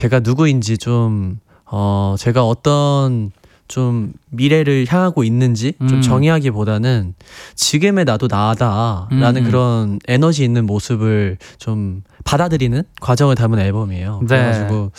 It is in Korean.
제가 누구인지 좀 제가 어떤 좀 미래를 향하고 있는지 좀 정의하기보다는 지금의 나도 나다라는 그런 에너지 있는 모습을 좀 받아들이는 과정을 담은 앨범이에요. 네. 그래가지고